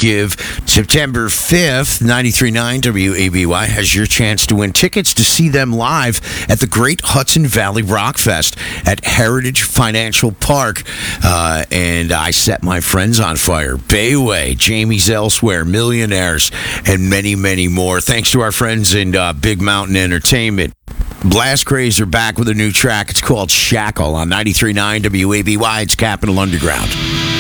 give. September 5th, 93.9 WABY has your chance to win tickets to see them live at the Great Hudson Valley Rock Fest at Heritage Financial Park. And I Set My Friends on Fire, Bayway, Jamie's Elsewhere, Millionaires, and many, many more. Thanks to our friends in Big Mountain Entertainment. Blast Craze are back with a new track. It's called Shackle on 93.9 WABY. It's Capital Underground.